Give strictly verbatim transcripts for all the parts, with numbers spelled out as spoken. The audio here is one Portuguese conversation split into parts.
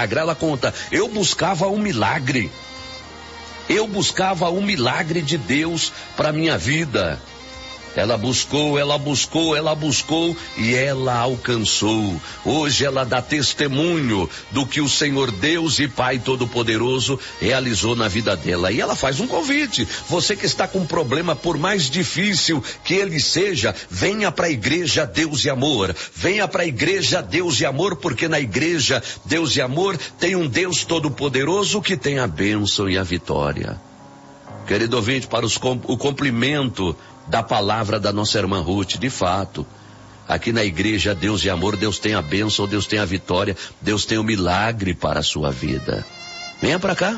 milagre. Ela conta, eu buscava um milagre. Eu buscava um milagre de Deus para minha vida. Ela buscou, ela buscou, ela buscou e ela alcançou. Hoje ela dá testemunho do que o Senhor Deus e Pai Todo-Poderoso realizou na vida dela. E ela faz um convite. Você que está com um problema, por mais difícil que ele seja, venha para a igreja Deus e Amor. Venha para a igreja Deus e Amor, porque na igreja Deus e Amor tem um Deus Todo-Poderoso que tem a bênção e a vitória. Querido ouvinte, para os, o cumprimento da palavra da nossa irmã Ruth, de fato, aqui na igreja Deus e Amor, Deus tem a bênção, Deus tem a vitória, Deus tem o milagre para a sua vida. Venha para cá.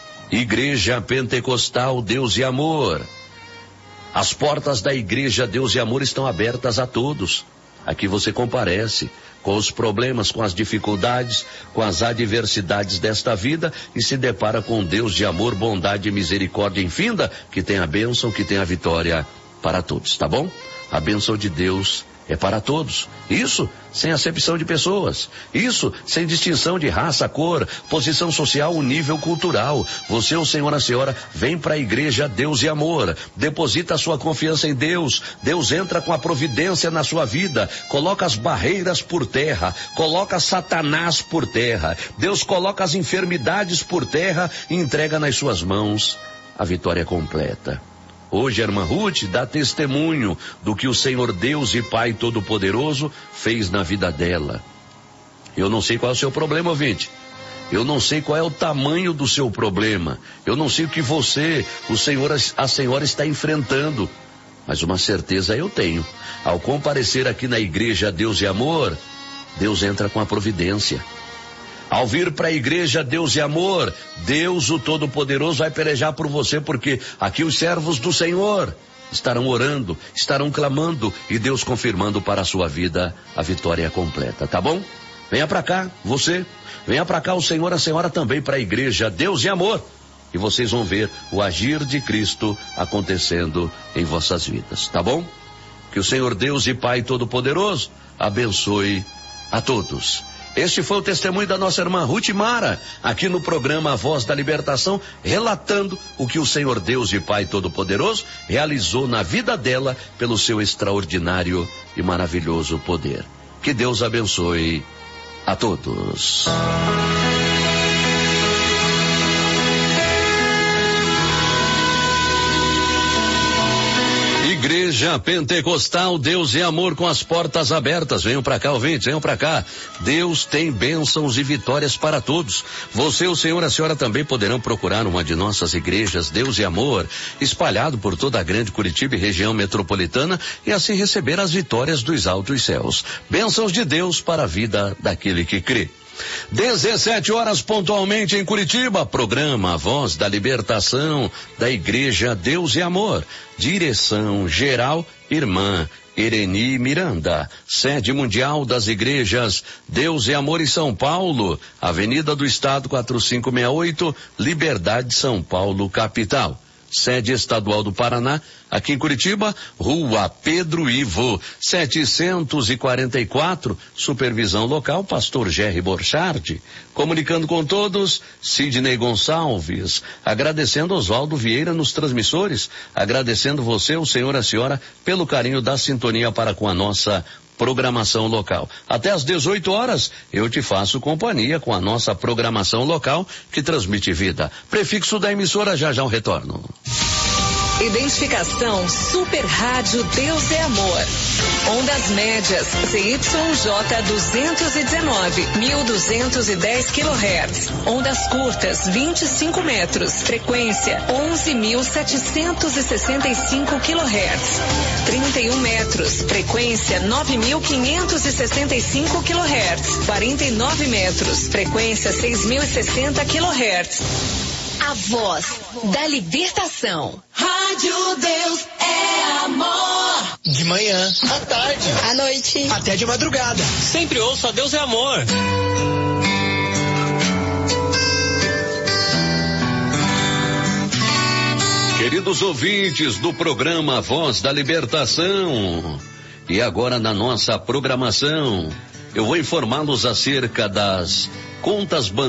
Igreja Pentecostal Deus e Amor. As portas da igreja Deus e Amor estão abertas a todos. Aqui você comparece com os problemas, com as dificuldades, com as adversidades desta vida e se depara com Deus de amor, bondade e misericórdia infinda, que tem a bênção, que tem a vitória para todos, tá bom? A bênção de Deus é para todos. Isso sem acepção de pessoas. Isso sem distinção de raça, cor, posição social ou nível cultural. Você, ou senhora, a senhora, vem para a igreja Deus e Amor. Deposita a sua confiança em Deus. Deus entra com a providência na sua vida. Coloca as barreiras por terra. Coloca Satanás por terra. Deus coloca as enfermidades por terra e entrega nas suas mãos a vitória completa. Hoje a irmã Ruth dá testemunho do que o Senhor Deus e Pai Todo-Poderoso fez na vida dela. Eu não sei qual é o seu problema, ouvinte. Eu não sei qual é o tamanho do seu problema. Eu não sei o que você, o Senhor, a senhora está enfrentando. Mas uma certeza eu tenho. Ao comparecer aqui na igreja Deus e Amor, Deus entra com a providência. Ao vir para a igreja Deus e Amor, Deus o Todo-Poderoso vai pelejar por você, porque aqui os servos do Senhor estarão orando, estarão clamando e Deus confirmando para a sua vida a vitória completa, tá bom? Venha para cá, você, venha para cá o Senhor, a senhora também para a igreja Deus e Amor e vocês vão ver o agir de Cristo acontecendo em vossas vidas, tá bom? Que o Senhor Deus e Pai Todo-Poderoso abençoe a todos. Este foi o testemunho da nossa irmã Ruth Mara, aqui no programa A Voz da Libertação, relatando o que o Senhor Deus e Pai Todo-Poderoso realizou na vida dela pelo seu extraordinário e maravilhoso poder. Que Deus abençoe a todos. Igreja Pentecostal Deus e Amor, com as portas abertas. Venham para cá, ouvintes, venham para cá. Deus tem bênçãos e vitórias para todos. Você, o senhor, a senhora também poderão procurar uma de nossas igrejas Deus e Amor, espalhado por toda a grande Curitiba e região metropolitana, e assim receber as vitórias dos altos céus. Bênçãos de Deus para a vida daquele que crê. dezessete horas pontualmente em Curitiba, programa Voz da Libertação da Igreja Deus e Amor. Direção geral, irmã Ereni Miranda. Sede mundial das igrejas Deus e Amor em São Paulo, Avenida do Estado quatrocentos e sessenta e oito, Liberdade, São Paulo, capital. Sede estadual do Paraná, aqui em Curitiba, Rua Pedro Ivo, setecentos e quarenta e quatro, supervisão local, pastor Gerry Borchardt. Comunicando com todos, Sidney Gonçalves, agradecendo Oswaldo Vieira nos transmissores, agradecendo você, o senhor, a senhora, pelo carinho da sintonia para com a nossa programação local. Até às dezoito horas, eu te faço companhia com a nossa programação local que transmite vida. Prefixo da emissora, já já um retorno. Identificação Super Rádio Deus é Amor. Ondas médias Z Y J duzentos e dezenove, mil duzentos e dez quilohertz. Ondas curtas vinte e cinco metros. Frequência onze mil setecentos e sessenta e cinco quilohertz. trinta e um metros. Frequência nove mil quinhentos e sessenta e cinco quilohertz. quarenta e nove metros. Frequência seis mil e sessenta quilohertz. A Voz da Libertação. Rádio Deus é Amor. De manhã, à tarde, à noite, até de madrugada. Sempre ouça Deus é Amor. Queridos ouvintes do programa Voz da Libertação, e agora na nossa programação, eu vou informá-los acerca das contas bancárias